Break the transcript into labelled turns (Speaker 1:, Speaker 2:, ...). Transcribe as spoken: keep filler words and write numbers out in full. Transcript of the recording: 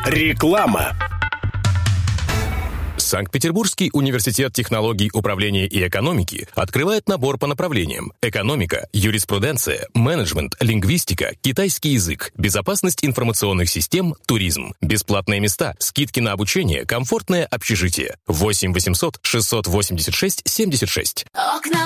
Speaker 1: Реклама.
Speaker 2: Санкт-Петербургский университет технологий управления и экономики открывает набор по направлениям: экономика, юриспруденция, менеджмент, лингвистика, китайский язык, безопасность информационных систем, туризм. Бесплатные места, скидки на обучение, комфортное общежитие. восемь восемьсот шестьсот восемьдесят шесть семьдесят шесть.